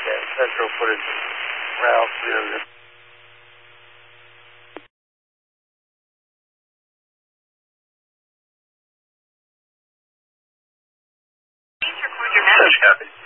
Central put it Ralph, Please record your message. Copy.